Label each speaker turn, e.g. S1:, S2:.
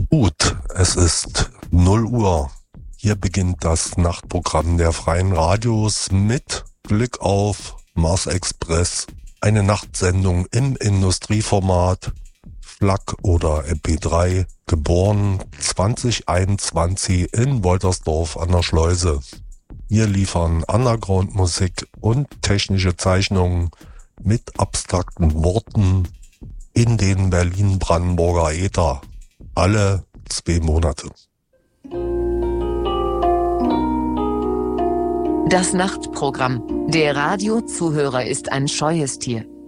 S1: Gut, es ist 0 Uhr. Hier beginnt das Nachtprogramm der Freien Radios mit Blick auf Mars Express, eine Nachtsendung im Industrieformat, FLAC oder MP3, geboren 2021 in Woltersdorf an der Schleuse. Wir liefern Underground-Musik und technische Zeichnungen mit abstrakten Worten in den Berlin-Brandenburger Äther. Alle 2 Monate.
S2: Das Nachtprogramm. Der Radiozuhörer ist ein scheues Tier.